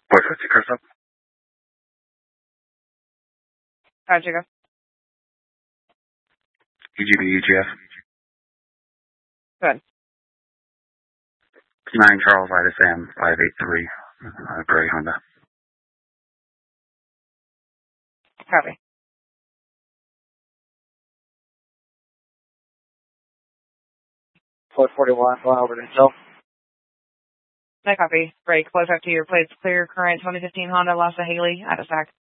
What's that, Chris? How'd you go? EGB, EGF. Good. 9 Charles Ida Sam 583, gray Honda. Copy. Floyd 41, going over to Hill. No copy. Break. Flow 52, your plates clear. Current 2015 Honda Lassa Haley. Out of stack.